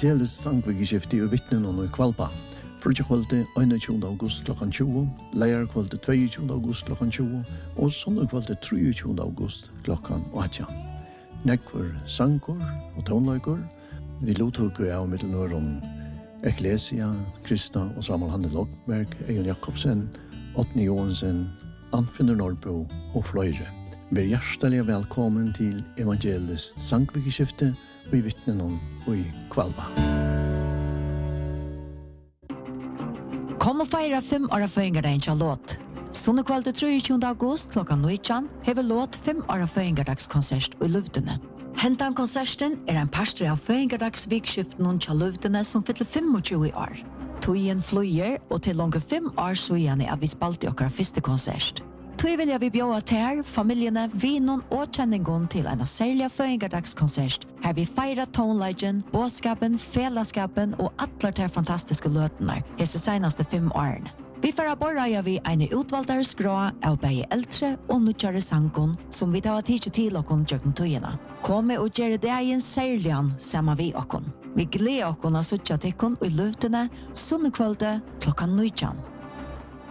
Evangelisk sangvegeskifte i vittnen og i Kvalpa. Frutjekvalde 21. august klokkan 20, leierkvalde 22. august klokkan 20 og søndagkvalde 23. august klokkan 18. Nekvar sankor og tonlaikor. Vi lothukker av Middelnøren Ecclesia, Krista og Samuel Hanne Lokberg, Egil Jakobsen, Åtni Johansen, Anfinder Norrbo og fløyre. Vær hjertelig velkommen til Evangelisk sangvegeskifte og i vittnen og i Kvalpa. Kom og feira 5 år føyngardagen til låt. Sunnekvalde 23. august klokkan 19 hever låt 5 år føyngardagskonsert i Luvdene. Hentan konserten en pastor av føyngardagsvikskiften til Luvdene som fyller 25 år. Tøyen fløyer og til langt 5 år siden er vi spalte okkar første konsert. Tøy vil jeg vi bjøa til her, familiene, vinon og kjenningen til en særlig føyngardagskonserst. Her vi feirer tonelagen, båskapen, felaskapen og atler til fantastiske løtene hese seneste 5 årene. Vi fører bare vi en utvalgtere skrå av begge eldre og nødgjøre sangen som vi tar tid til åkken gjøkken tøyene. Kom og gjøre det en særlig sammen vi åkken. Vi gleder åkken av suttje til åkken i løftene, sunnekvalde klokkan 19.